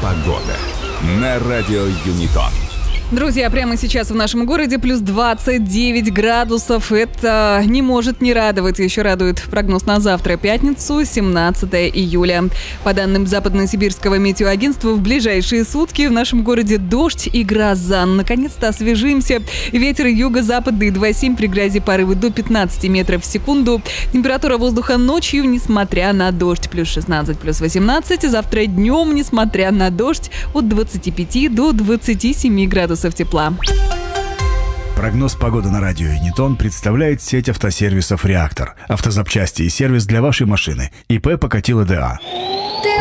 Погода на радио Юнитон. Друзья, прямо сейчас в нашем городе плюс 29 градусов. Это не может не радовать. Еще радует прогноз на завтра, пятницу, 17 июля. По данным Западно-Сибирского метеоагентства, в ближайшие сутки в нашем городе дождь и гроза. Наконец-то освежимся. Ветер юго-западный 2,7, при грозе порывы до 15 метров в секунду. Температура воздуха ночью, несмотря на дождь, плюс 16, плюс 18. Завтра днем, несмотря на дождь, от 25 до 27 градусов тепла. Прогноз погоды на радио Юнитон представляет сеть автосервисов «Реактор». Автозапчасти и сервис для вашей машины. ИП Покатило ДА. Ты